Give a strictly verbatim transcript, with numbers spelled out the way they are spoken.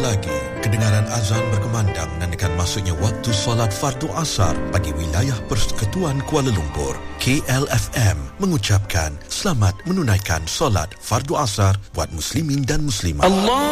lagi, kedengaran azan berkumandang menandakan masuknya waktu solat fardu asar bagi wilayah Persekutuan Kuala Lumpur. K L F M mengucapkan selamat menunaikan solat fardu asar buat muslimin dan muslimat. Allah